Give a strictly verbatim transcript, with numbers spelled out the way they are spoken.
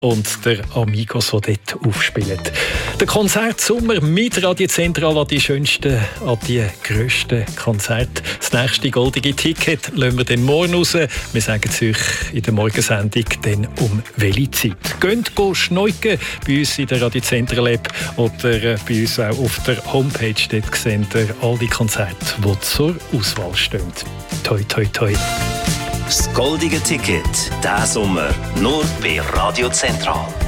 und der Amigos, die dort aufspielen. Der Konzertsommer mit Radio Central an die schönsten, an die grössten Konzerte. Das nächste goldige Ticket lassen wir dann morgen raus. Wir sagen es euch in der Morgensendung dann um welche Zeit. Geht schneuken bei uns in der Radio Central App oder bei uns auch auf der Homepage. Dort seht ihr all die Konzerte, die zur Auswahl stehen. Toi, toi, toi. Das goldige Ticket, diesen Sommer, nur bei Radio Central.